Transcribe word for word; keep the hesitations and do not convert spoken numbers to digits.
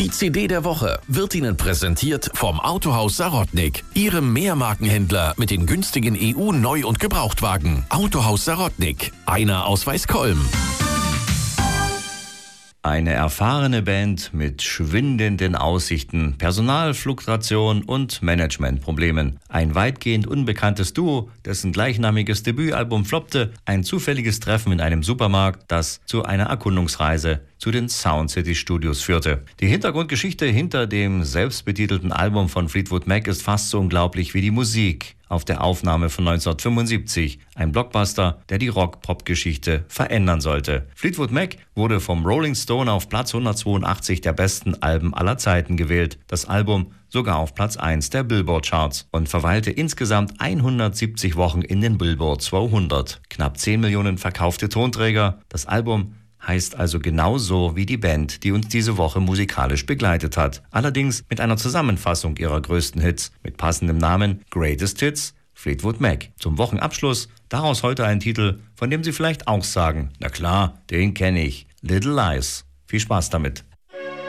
Die C D der Woche wird Ihnen präsentiert vom Autohaus Sarotnik, Ihrem Mehrmarkenhändler mit den günstigen E U-Neu- und Gebrauchtwagen. Autohaus Sarotnik, einer aus Weißkolm. Eine erfahrene Band mit schwindenden Aussichten, Personalfluktuation und Managementproblemen. Ein weitgehend unbekanntes Duo, dessen gleichnamiges Debütalbum floppte, ein zufälliges Treffen in einem Supermarkt, das zu einer Erkundungsreise zu den Sound City Studios führte. Die Hintergrundgeschichte hinter dem selbstbetitelten Album von Fleetwood Mac ist fast so unglaublich wie die Musik auf der Aufnahme von neunzehnhundertfünfundsiebzig. Ein Blockbuster, der die Rock-Pop-Geschichte verändern sollte. Fleetwood Mac wurde vom Rolling Stone auf Platz hundertzweiundachtzig der besten Alben aller Zeiten gewählt. Das Album sogar auf Platz eins der Billboard-Charts und verweilte insgesamt hundertsiebzig Wochen in den Billboard zweihundert. Knapp zehn Millionen verkaufte Tonträger. Das Album heißt also genauso wie die Band, die uns diese Woche musikalisch begleitet hat. Allerdings mit einer Zusammenfassung ihrer größten Hits mit passendem Namen Greatest Hits Fleetwood Mac. Zum Wochenabschluss daraus heute ein Titel, von dem Sie vielleicht auch sagen, na klar, den kenne ich, Little Lies. Viel Spaß damit.